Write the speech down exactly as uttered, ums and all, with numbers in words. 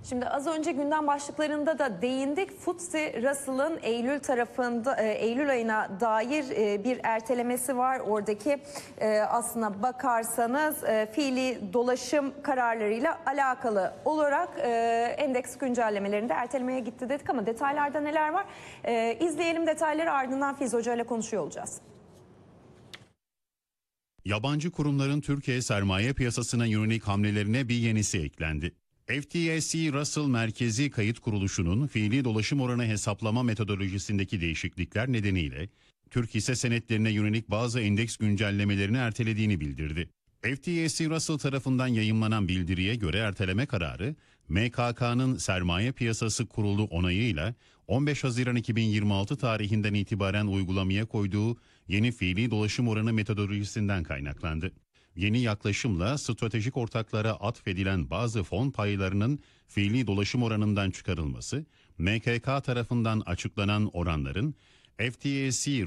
Şimdi az önce gündem başlıklarında da değindik. F T S E Russell'ın Eylül tarafında e, Eylül ayına dair e, bir ertelemesi var. Oradaki e, aslına bakarsanız e, fiili dolaşım kararlarıyla alakalı olarak e, endeks güncellemelerinde ertelemeye gitti dedik ama detaylarda neler var? E, izleyelim detayları, ardından Filiz Hoca ile konuşuyor olacağız. Yabancı kurumların Türkiye sermaye piyasasına yönelik hamlelerine bir yenisi eklendi. F T S E Russell Merkezi Kayıt Kuruluşu'nun fiili dolaşım oranı hesaplama metodolojisindeki değişiklikler nedeniyle Türk hisse senetlerine yönelik bazı endeks güncellemelerini ertelediğini bildirdi. F T S E Russell tarafından yayımlanan bildiriye göre erteleme kararı, M K K'nın Sermaye Piyasası Kurulu onayıyla on beş Haziran iki bin yirmi altı tarihinden itibaren uygulamaya koyduğu yeni fiili dolaşım oranı metodolojisinden kaynaklandı. Yeni yaklaşımla stratejik ortaklara atfedilen bazı fon paylarının fiili dolaşım oranından çıkarılması, M K K tarafından açıklanan oranların F T S E